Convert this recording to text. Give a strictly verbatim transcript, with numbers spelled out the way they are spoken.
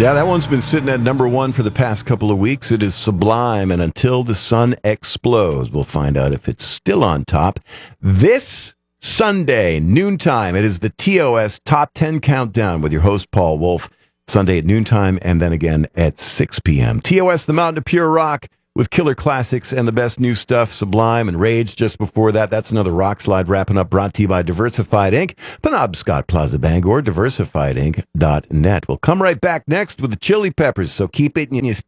Yeah, that one's been sitting at number one for the past couple of weeks. It is Sublime, and Until the Sun Explodes. We'll find out if it's still on top. This Sunday, noontime, it is the T O S Top ten Countdown with your host, Paul Wolf. Sunday at noontime, and then again at six p.m. T O S, the Mountain of Pure Rock, with killer classics and the best new stuff, Sublime and Rage just before that. That's another Rock Slide wrapping up, brought to you by Diversified Incorporated. Penobscot Plaza Bangor, diversified inc dot net. We'll come right back next with the Chili Peppers, so keep it in your